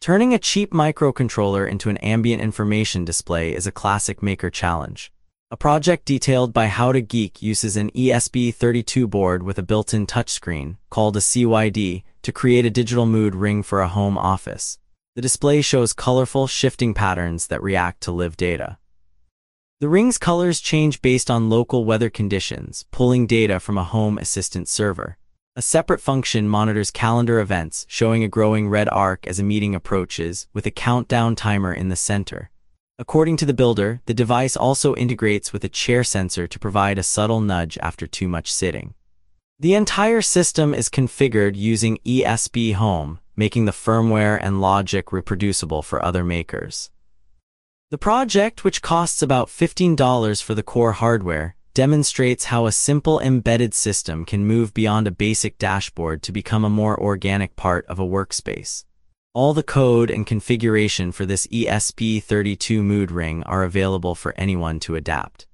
Turning a cheap microcontroller into an ambient information display is a classic maker challenge. A project detailed by How to Geek uses an ESP32 board with a built-in touchscreen, called a CYD, to create a digital mood ring for a home office. The display shows colorful, shifting patterns that react to live data. The ring's colors change based on local weather conditions, pulling data from a Home Assistant server. A separate function monitors calendar events, showing a growing red arc as a meeting approaches, with a countdown timer in the center. According to the builder, the device also integrates with a chair sensor to provide a subtle nudge after too much sitting. The entire system is configured using ESP Home, making the firmware and logic reproducible for other makers. The project, which costs about $15 for the core hardware, demonstrates how a simple embedded system can move beyond a basic dashboard to become a more organic part of a workspace. All the code and configuration for this ESP32 mood ring are available for anyone to adapt.